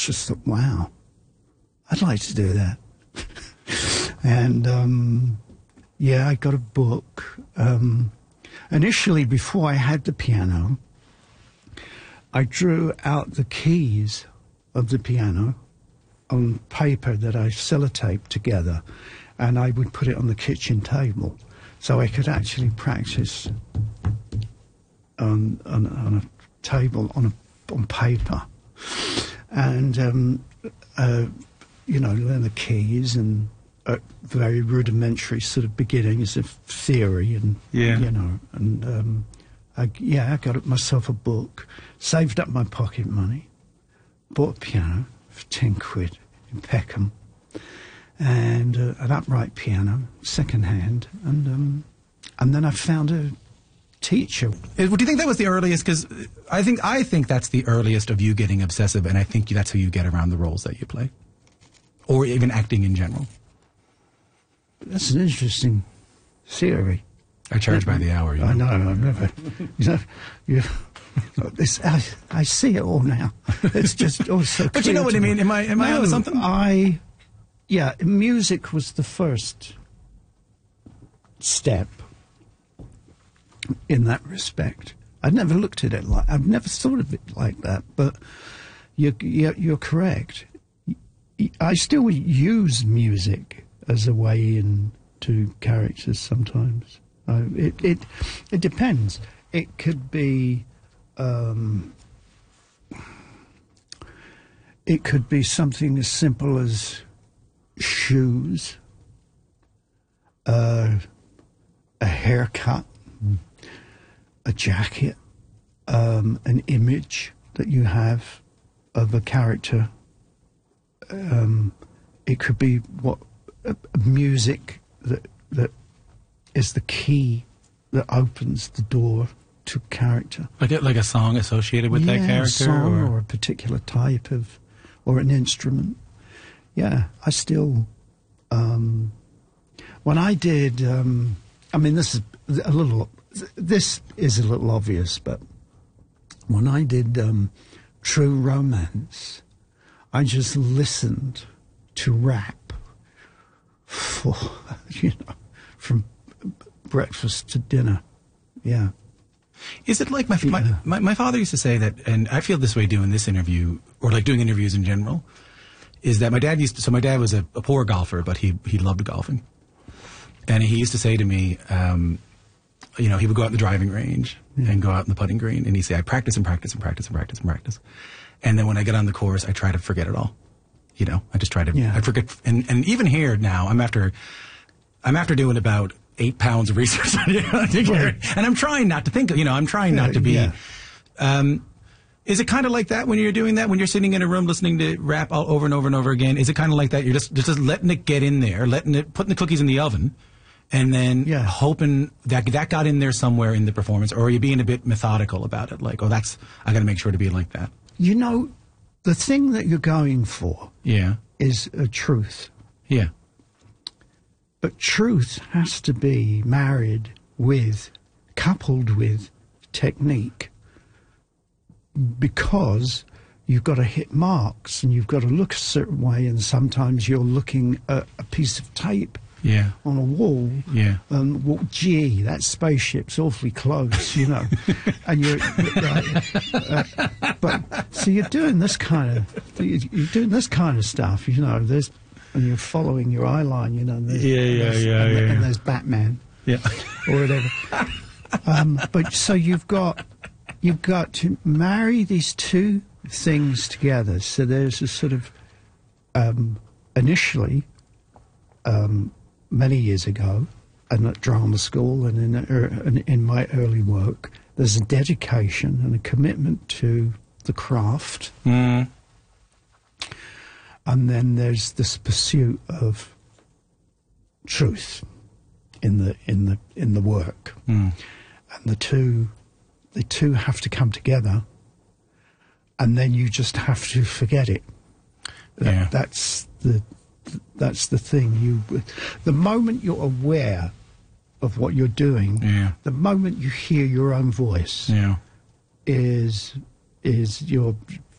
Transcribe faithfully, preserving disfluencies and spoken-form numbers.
just thought, wow, I'd like to do that. And, um, yeah, I got a book. Um, initially, before I had the piano, I drew out the keys of the piano on paper that I sellotaped together, and I would put it on the kitchen table so I could actually practice on, on, on a table, on, a, on paper. And, um, uh, you know, learn the keys and uh, very rudimentary sort of beginnings of theory and, yeah. you know, and, um, I, yeah, I got myself a book, saved up my pocket money, bought a piano for ten quid in Peckham, and uh, an upright piano, second hand, and um, and then I found a teacher. Do you think that was the earliest? Because I think I think that's the earliest of you getting obsessive, and I think that's how you get around the roles that you play, or even acting in general. That's an interesting theory. I charge by the hour. You know? I know. I've never. You know, you. This, I, I see it all now. It's just also. But you know what I mean? Am I am I no, onto something? I, yeah, music was the first step in that respect. I'd never looked at it like. I've never thought of it like that. But you, you're, you're correct. I still use music as a way into characters sometimes. Uh, it it it depends. It could be. Um, it could be something as simple as shoes, uh, a haircut, a jacket, um, an image that you have of a character. Um, it could be what uh, music that that is the key that opens the door to character. Like a, like a song associated with yeah, that character? A song or? or a particular type of, or an instrument. Yeah, I still, um, when I did, um, I mean, this is a little, this is a little obvious, but when I did um, True Romance, I just listened to rap for, you know, from breakfast to dinner. Yeah. Is it like my, yeah. my, my my father used to say that, and I feel this way doing this interview, or like doing interviews in general, is that my dad used to, so my dad was a, a poor golfer, but he, he loved golfing. And he used to say to me, um, you know, he would go out in the driving range yeah. and go out in the putting green, and he'd say, I practice and practice and practice and practice and practice. And then when I get on the course, I try to forget it all. You know, I just try to, yeah. I forget, and, and even here now, I'm after, I'm after doing about eight pounds of research on it, right. and I'm trying not to think, you know, I'm trying not to be, yeah. um, is it kind of like that when you're doing that, when you're sitting in a room listening to rap all over and over and over again? Is it kind of like that? You're just, just letting it get in there, letting it, putting the cookies in the oven, and then yeah. hoping that that got in there somewhere in the performance, or are you being a bit methodical about it? Like, oh, that's, I got to make sure to be like that. You know, the thing that you're going for yeah. is a truth. Yeah. But truth has to be married with, coupled with technique, because you've got to hit marks and you've got to look a certain way, and sometimes you're looking at a piece of tape yeah. on a wall, yeah. and well, gee, that spaceship's awfully close, you know, and you're, uh, but so you're doing this kind of, you're doing this kind of stuff, you know. There's, and you're following your eye line, you know. And yeah, yeah, and yeah, and, yeah. And there's Batman, yeah, or whatever. um, but so you've got you've got to marry these two things together. So there's a sort of um, initially. Um, many years ago, and at drama school and in, uh, in my early work, there's a dedication and a commitment to the craft. Mm. And then there's this pursuit of truth in the in the in the work. Mm. And the two the two have to come together, and then you just have to forget it. That, yeah. That's the That's the thing. You, the moment you're aware of what you're doing, yeah. the moment you hear your own voice, yeah. is is you're